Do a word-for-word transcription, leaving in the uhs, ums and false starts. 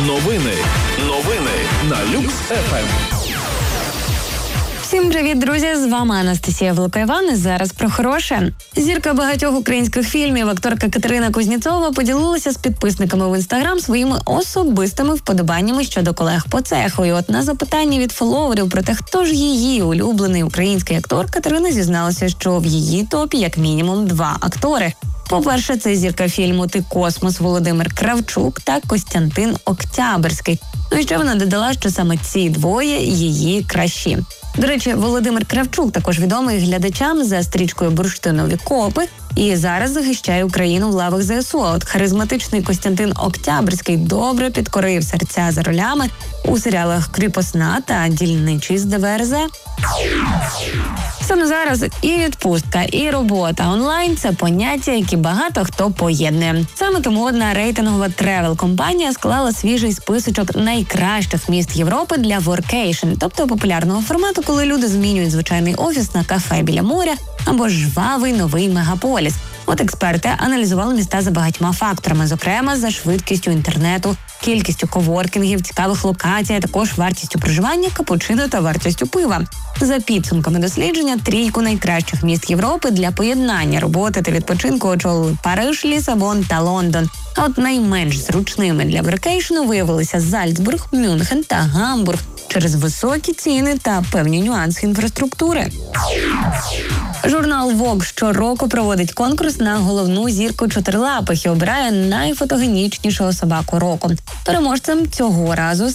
Новини. Новини на Люкс еф ем. Всім привіт, друзі! З вами Анастасія Великоїван. І зараз про хороше. Зірка багатьох українських фільмів, акторка Катерина Кузнєцова поділилася з підписниками в Інстаграм своїми особистими вподобаннями щодо колег по цеху. І от на запитання від фоловерів про те, хто ж її улюблений український актор, Катерина зізналася, що в її топі як мінімум два актори. По-перше, це зірка фільму «Ти космос» Володимир Кравчук та Костянтин Октябрьський. Ну і ще вона додала, що саме ці двоє її кращі. До речі, Володимир Кравчук також відомий глядачам за стрічкою «Бурштинові копи» і зараз захищає Україну в лавах зе ес у. А от харизматичний Костянтин Октябрьський добре підкорив серця за ролями у серіалах «Кріпосна» та «Дільничий з де ве ер зе». Саме зараз і відпустка, і робота онлайн – це поняття, які багато хто поєднує. Саме тому одна рейтингова тревел-компанія склала свіжий списочок найкращих міст Європи для воркейшн, тобто популярного формату, коли люди змінюють звичайний офіс на кафе біля моря або жвавий новий мегаполіс. От експерти аналізували міста за багатьма факторами, зокрема за швидкістю інтернету, кількістю коворкінгів, цікавих локацій, а також вартістю проживання, капучино та вартістю пива. За підсумками дослідження, трійку найкращих міст Європи для поєднання роботи та відпочинку очолили Париж, Лісабон та Лондон. А от найменш зручними для воркейшну виявилися Зальцбург, Мюнхен та Гамбург через високі ціни та певні нюанси інфраструктури. Журнал Vogue щороку проводить конкурс на головну зірку чотирилапих і обирає найфотогенічнішого собаку року. Переможцем цього разу